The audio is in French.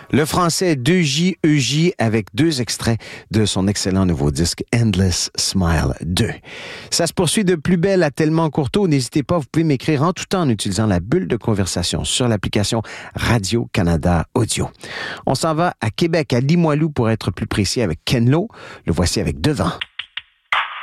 Le français 2J avec 2 extraits de son excellent nouveau disque Endless Smile 2. Ça se poursuit de plus belle à tellement courto. N'hésitez pas, vous pouvez m'écrire en tout temps en utilisant la bulle de conversation sur l'application Radio-Canada Audio. On s'en va à Québec, à Limoilou pour être plus précis avec Ken Lo. Le voici avec Devant.